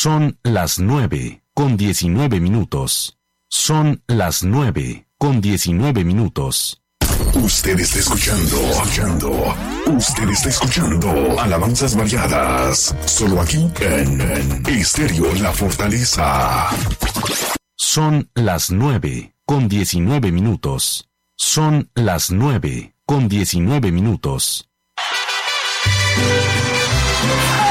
Son las 9:19. Son las 9:19. Usted está escuchando. Usted está escuchando alabanzas variadas. Solo aquí en Estéreo La Fortaleza. Son las 9:19. Son las 9:19.